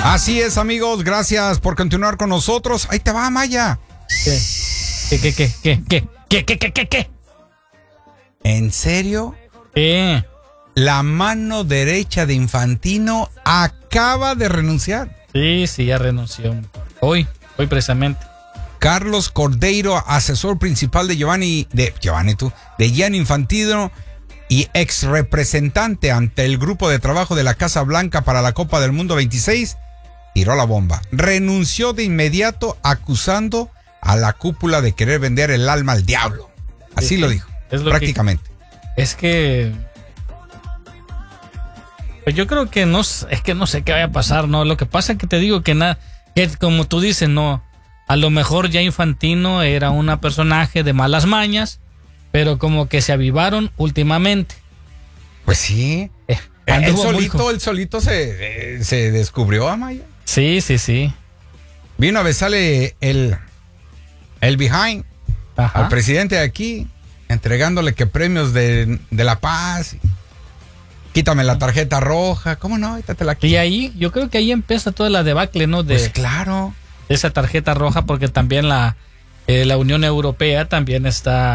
Así es, amigos, gracias por continuar con nosotros. Ahí te va, Maya. ¿Qué? ¿En serio? La mano derecha de Infantino acaba de renunciar. Sí, ya renunció. Hoy precisamente. Carlos Cordeiro, asesor principal de Gianni Infantino y ex representante ante el grupo de trabajo de la Casa Blanca para la Copa del Mundo 26, tiró la bomba. Renunció de inmediato acusando a la cúpula de querer vender el alma al diablo. Así lo dijo, prácticamente. Es que... Pues yo creo que no sé qué vaya a pasar, ¿no? Lo que pasa es que te digo que como tú dices, no, a lo mejor ya Infantino era un personaje de malas mañas, pero como que se avivaron últimamente. Pues sí. Él solito se descubrió, Amaya. Sí. Vino a besarle el behind al presidente de aquí, entregándole que premios de la paz. Quítame la tarjeta roja. ¿Cómo no? Ahorita te la quito. Y ahí, yo creo que ahí empieza toda la debacle, ¿no? Pues claro. Esa tarjeta roja, porque también la Unión Europea también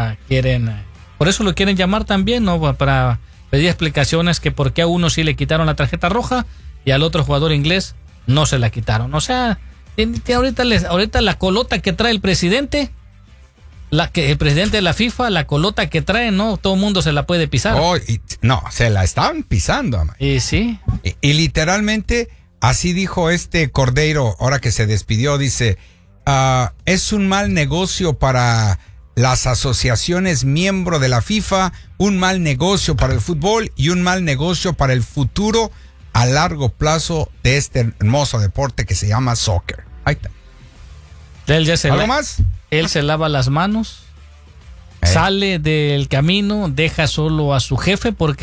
por eso lo quieren llamar también, ¿no? Para pedir explicaciones que por qué a uno sí le quitaron la tarjeta roja y al otro jugador inglés no se la quitaron. O sea, ahorita la colota que trae el presidente, el presidente de la FIFA, la colota que trae, no todo el mundo se la puede pisar. No, se la estaban pisando, Amaya. Y sí. Y literalmente así dijo Cordeiro, ahora que se despidió, dice, es un mal negocio para las asociaciones miembro de la FIFA, un mal negocio para el fútbol y un mal negocio para el futuro a largo plazo de este hermoso deporte que se llama soccer. Ahí está. ¿Algo más? Él se lava las manos, sale del camino, deja solo a su jefe, porque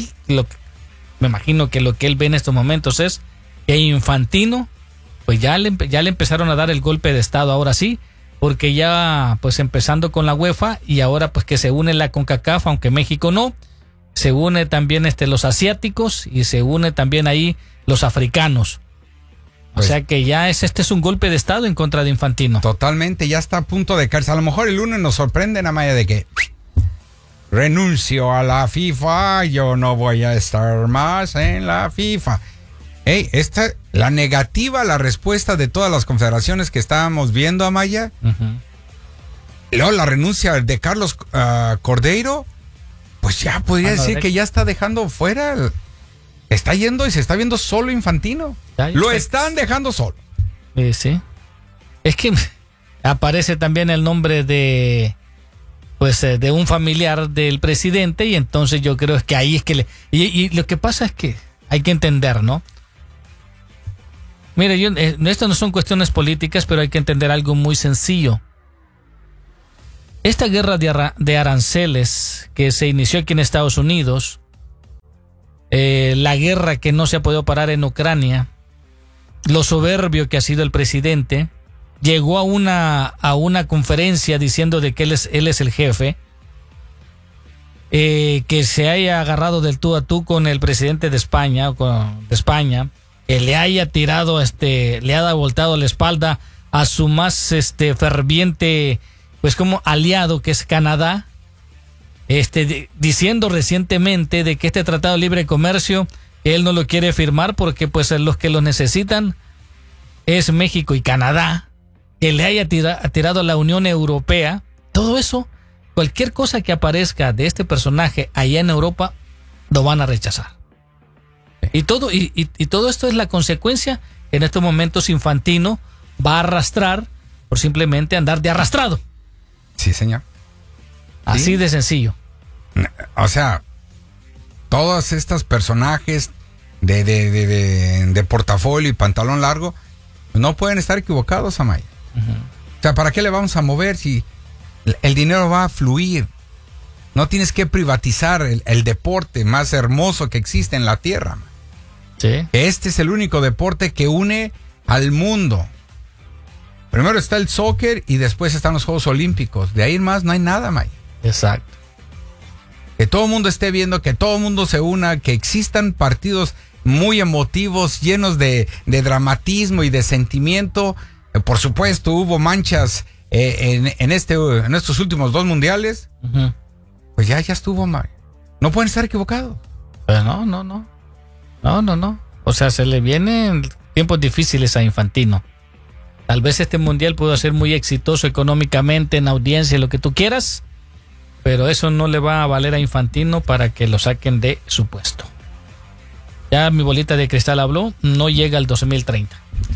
me imagino que lo que él ve en estos momentos es que Infantino, pues ya le empezaron a dar el golpe de estado ahora sí, porque ya pues empezando con la UEFA y ahora pues que se une la CONCACAF, aunque México no, se une también los asiáticos y se une también ahí los africanos. O sea que ya este es un golpe de estado en contra de Infantino. Totalmente, ya está a punto de caerse. A lo mejor el lunes nos sorprende, Amaya, de que renuncio a la FIFA, yo no voy a estar más en la FIFA. La negativa, la respuesta de todas las confederaciones que estábamos viendo, Amaya. Luego la renuncia de Carlos Cordeiro, pues ya podría decir que ya está dejando fuera. Está yendo y se está viendo solo Infantino. Lo están dejando solo. Sí. Es que aparece también el nombre de un familiar del presidente y entonces yo creo que ahí es que y lo que pasa es que hay que entender, ¿no? Mire, esto no son cuestiones políticas, pero hay que entender algo muy sencillo. Esta guerra de aranceles que se inició aquí en Estados Unidos, la guerra que no se ha podido parar en Ucrania, lo soberbio que ha sido el presidente, llegó a una conferencia diciendo de que él es el jefe, que se haya agarrado del tú a tú con el presidente de España, que le haya tirado, le haya voltado la espalda a su más ferviente, pues como aliado, que es Canadá, diciendo recientemente de que este tratado de libre comercio él no lo quiere firmar porque pues los que lo necesitan es México y Canadá, que le haya tirado a la Unión Europea. Todo eso, cualquier cosa que aparezca de este personaje allá en Europa, lo van a rechazar. Y todo esto es la consecuencia. En estos momentos Infantino va a arrastrar por simplemente andar de arrastrado. Sí, señor. Así de sencillo. O sea, todos estos personajes de portafolio y pantalón largo no pueden estar equivocados, Amaya. O sea, ¿para qué le vamos a mover si el dinero va a fluir? No tienes que privatizar el deporte más hermoso que existe en la tierra. Sí. Este es el único deporte que une al mundo. Primero está el soccer y después están los Juegos Olímpicos. De ahí en más no hay nada, Maya. Exacto. Que todo el mundo esté viendo, que todo el mundo se una, que existan partidos muy emotivos, llenos de dramatismo y de sentimiento. Por supuesto, hubo manchas en estos últimos 2 mundiales. Ujú. Pues ya estuvo mal. No pueden estar equivocados. Pero no. O sea, se le vienen tiempos difíciles a Infantino. Tal vez este mundial pudo ser muy exitoso económicamente, en audiencia, lo que tú quieras, pero eso no le va a valer a Infantino para que lo saquen de su puesto. Ya mi bolita de cristal habló, no llega al 2030.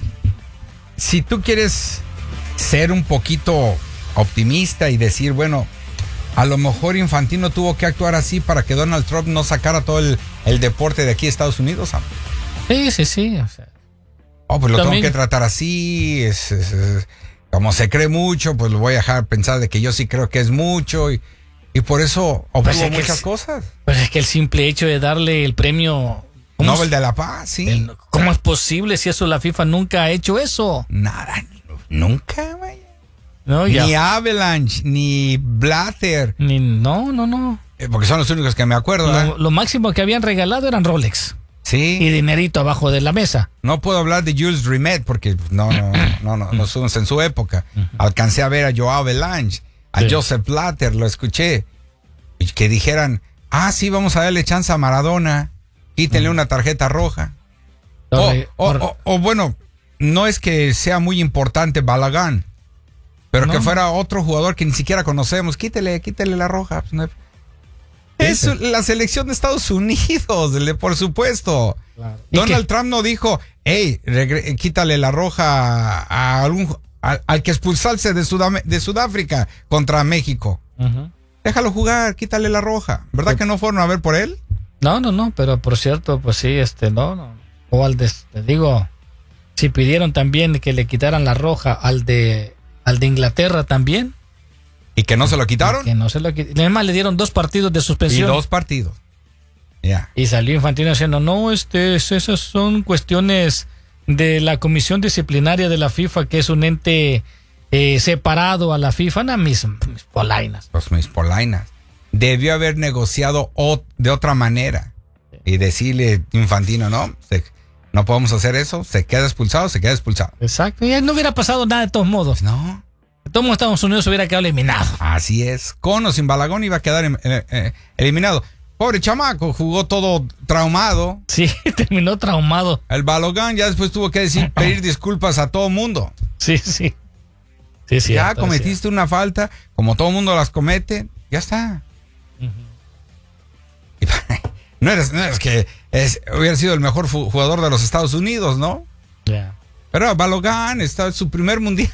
Si tú quieres ser un poquito optimista y decir, bueno, a lo mejor Infantino tuvo que actuar así para que Donald Trump no sacara todo el deporte de aquí de Estados Unidos. Sí. O sea, Pues lo también, tengo que tratar así. Como se cree mucho, pues lo voy a dejar pensar de que yo sí creo que es mucho. Y por eso obtuvo muchas cosas. Pues es que el simple hecho de darle el premio Nobel de la Paz, sí. ¿Cómo es posible si eso la FIFA nunca ha hecho eso? Nada, nunca, vaya. No, Ni ya. Avalanche, ni Blatter. No. Porque son los únicos que me acuerdo. Lo máximo que habían regalado eran Rolex. Sí. Y dinerito abajo de la mesa. No puedo hablar de Jules Rimet porque no somos en su época. Alcancé a ver a Joao Avalanche, a Sí. Joseph Blatter, lo escuché. Y que dijeran, sí, vamos a darle chance a Maradona, quítenle una tarjeta roja. O bueno, no es que sea muy importante Balogun, pero que fuera otro jugador que ni siquiera conocemos, quítele la roja. Pues no hay... Es la selección de Estados Unidos, por supuesto. Claro. Donald Trump no dijo, quítale la roja al que expulsarse de Sudáfrica contra México. Uh-huh. Déjalo jugar, quítale la roja. ¿Verdad que no fueron a ver por él? No, pero por cierto, pues sí, no. O te digo, si pidieron también que le quitaran la roja al de Inglaterra también. ¿Y que no se lo quitaron? Que no se lo quitaron. Además le dieron 2 partidos de suspensión. Y 2 partidos. Ya. Y salió Infantino diciendo, no, esas son cuestiones de la comisión disciplinaria de la FIFA, que es un ente separado a la FIFA. Mis polainas. Pues mis polainas. Debió haber negociado de otra manera. Y decirle Infantino, no podemos hacer eso, se queda expulsado. Exacto, y no hubiera pasado nada de todos modos. Pues no. Todo Estados Unidos hubiera quedado eliminado. Así es. Con o sin Balogun iba a quedar eliminado. Pobre chamaco, jugó todo traumado. Sí, terminó traumado. El Balogun ya después tuvo que pedir disculpas a todo mundo. Sí. Ya cometiste una falta, como todo mundo las comete, ya está. Uh-huh. Y no eres que hubiera sido el mejor jugador de los Estados Unidos, ¿no? Yeah. Pero Balogun está en su primer mundial.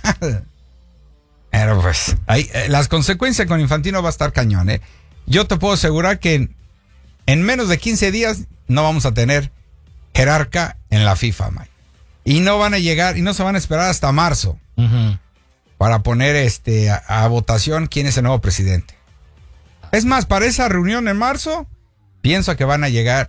Pero pues, las consecuencias con Infantino va a estar cañón, ¿eh? Yo te puedo asegurar que en menos de 15 días no vamos a tener jerarca en la FIFA, Mike. Y no van a llegar, y no se van a esperar hasta marzo Uh-huh. para poner a votación quién es el nuevo presidente. Es más, para esa reunión en marzo, pienso que van a llegar